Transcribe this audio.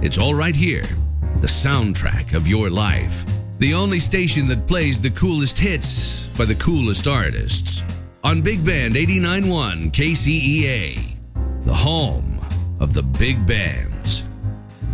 It's all right here. The soundtrack of your life. The only station that plays the coolest hits by the coolest artists. On Big Band 89.1 KCEA. The home of the big bands.